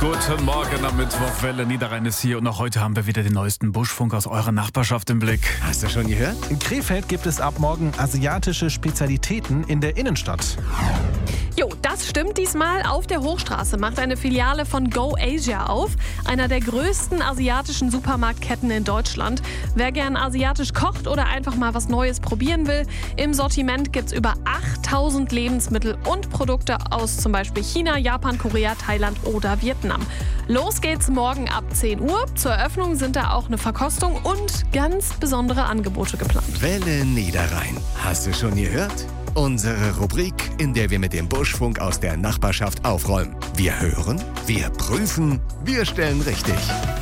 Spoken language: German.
Guten Morgen am Mittwoch. Welle Niederrhein ist hier und auch heute haben wir wieder den neuesten Buschfunk aus eurer Nachbarschaft im Blick. Hast du schon gehört? In Krefeld gibt es ab morgen asiatische Spezialitäten in der Innenstadt. Jo, das stimmt diesmal. Auf der Hochstraße macht eine Filiale von Go Asia auf, einer der größten asiatischen Supermarktketten in Deutschland. Wer gern asiatisch kocht oder einfach mal was Neues probieren will, im Sortiment gibt's über 8000 Lebensmittel und Produkte aus zum Beispiel China, Japan, Korea, Thailand oder Vietnam. Los geht's morgen ab 10 Uhr. Zur Eröffnung sind da auch eine Verkostung und ganz besondere Angebote geplant. Welle Niederrhein. Hast du schon gehört? Unsere Rubrik, in der wir mit dem Buschfunk aus der Nachbarschaft aufräumen. Wir hören, wir prüfen, wir stellen richtig.